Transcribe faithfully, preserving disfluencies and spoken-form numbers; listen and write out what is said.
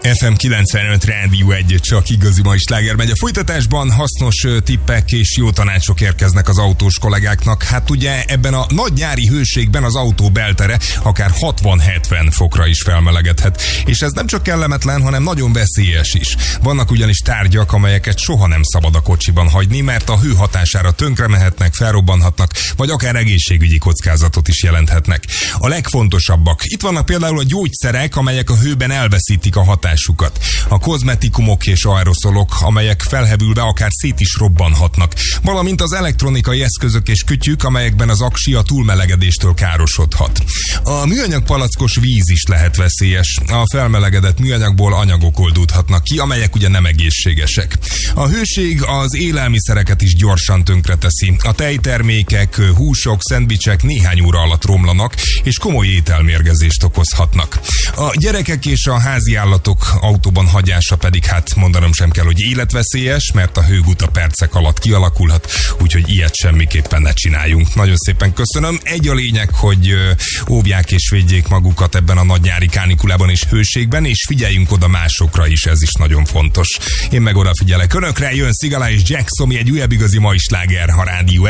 ef em kilencvenöt Rádió egy, csak igazi mai sláger megy. A folytatásban hasznos tippek és jó tanácsok érkeznek az autós kollégáknak. Hát ugye ebben a nagy nyári hőségben az autó beltere akár hatvan-hetven fokra is felmelegedhet. És ez nem csak kellemetlen, hanem nagyon veszélyes is. Vannak ugyanis tárgyak, amelyeket soha nem szabad a kocsiban hagyni, mert a hő hatására tönkre mehetnek, felrobbanhatnak, vagy akár egészségügyi kockázatot is jelenthetnek. A legfontosabbak. Itt vannak például a gyógyszerek, amelyek a hőben elveszítik a hatásukat. A kozmetikumok és aeroszolok, amelyek felhevülve akár szét is robbanhatnak. Valamint az elektronikai eszközök és kütyük, amelyekben az aksi a túlmelegedéstől károsodhat. A műanyag palackos víz is lehet veszélyes. A felmelegedett műanyagból anyagok oldódhatnak ki, amelyek ugye nem egészségesek. A hőség az élelmiszereket is gyorsan tönkreteszi. A tejtermékek, húsok, szendvicsek néhány óra alatt romlanak, és komoly ételmérgezést okozhatnak. A gyerekek és a háziállatok autóban hagyása pedig hát mondanom sem kell, hogy életveszélyes, mert a hőguta percek alatt kialakulhat, úgyhogy ilyet semmiképpen ne csináljunk. Nagyon szépen köszönöm. Egy a lényeg, hogy óvják és védjék magukat ebben a nagy nyári kánikulában és hőségben, és figyeljünk oda másokra is, ez is nagyon fontos. Én meg odafigyelek önökre, jön Szigala és Jackson, egy újabb igazi mai sláger a Rádió